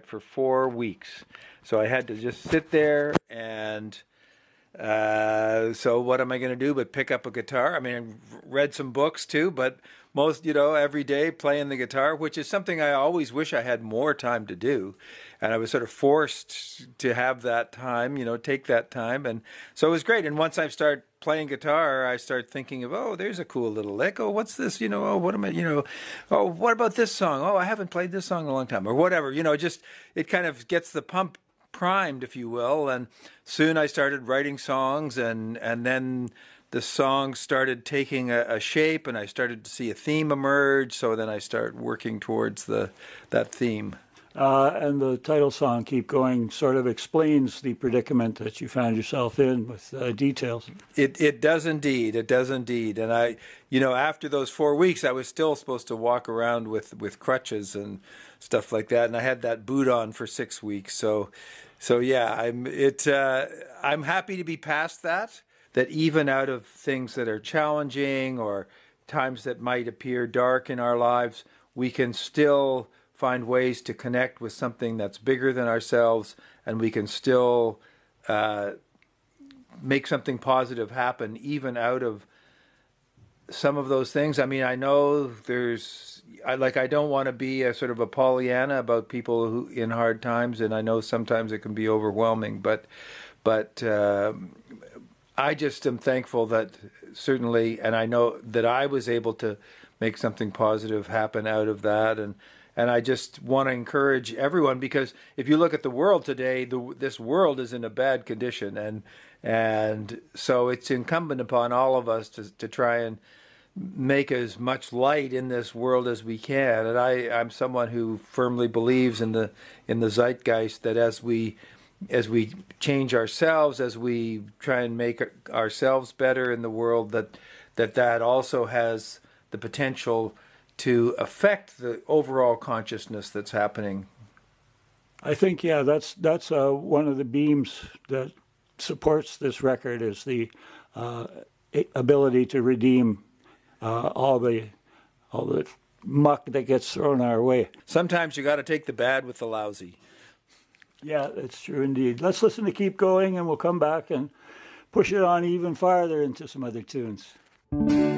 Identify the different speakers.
Speaker 1: it for 4 weeks. So I had to just sit there and so what am I going to do but pick up a guitar? I mean, I read some books too, but most, every day playing the guitar, which is something I always wish I had more time to do. And I was sort of forced to have that time, take that time. And so it was great. And once I start playing guitar, I start thinking of, oh, there's a cool little lick. Oh, what's this? Oh, what am I, oh, what about this song? Oh, I haven't played this song in a long time or whatever, just it kind of gets the pump primed, if you will. And soon I started writing songs and then the songs started taking a shape and I started to see a theme emerge. So then I started working towards that theme.
Speaker 2: And the title song, Keep Going, sort of explains the predicament that you found yourself in with details.
Speaker 1: It does indeed. It does indeed. And I, after those 4 weeks, I was still supposed to walk around with crutches and stuff like that. And I had that boot on for 6 weeks. So yeah, I'm happy to be past that even out of things that are challenging or times that might appear dark in our lives, we can still find ways to connect with something that's bigger than ourselves, and we can still make something positive happen even out of some of those things. I mean, I know I don't want to be a sort of a Pollyanna about people who in hard times, and I know sometimes it can be overwhelming, but I just am thankful that certainly, and I know that I was able to make something positive happen out of that, and I just want to encourage everyone, because if you look at the world today, this world is in a bad condition, and so it's incumbent upon all of us to try and make as much light in this world as we can. And I'm someone who firmly believes in the zeitgeist that as we change ourselves, as we try and make ourselves better in the world, that also has the potential to affect the overall consciousness that's happening.
Speaker 2: I think, yeah, that's one of the beams that supports this record is the ability to redeem all the muck that gets thrown our way.
Speaker 1: Sometimes you got to take the bad with the lousy.
Speaker 2: Yeah, that's true indeed. Let's listen to Keep Going, and we'll come back and push it on even farther into some other tunes.